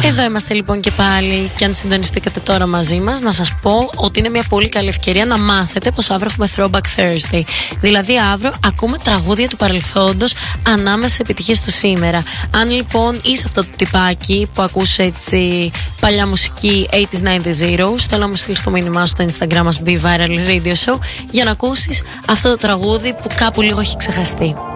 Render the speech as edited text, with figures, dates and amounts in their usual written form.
Εδώ είμαστε λοιπόν και πάλι. Και αν συντονιστήκατε τώρα μαζί μας, να σας πω ότι είναι μια πολύ καλή ευκαιρία να μάθετε πως αύριο έχουμε Throwback Thursday. Δηλαδή, αύριο ακούμε τραγούδια του παρελθόντος ανάμεσα σε επιτυχίες του σήμερα. Αν λοιπόν είσαι αυτό το τυπάκι που ακούσε έτσι παλιά μουσική 80s, 90s, zeros, θέλω να μου στείλεις το μήνυμά σου στο Instagram μας Be Viral Radio Show για να ακούσεις αυτό το τραγούδι που κάπου λίγο έχει ξεχαστεί.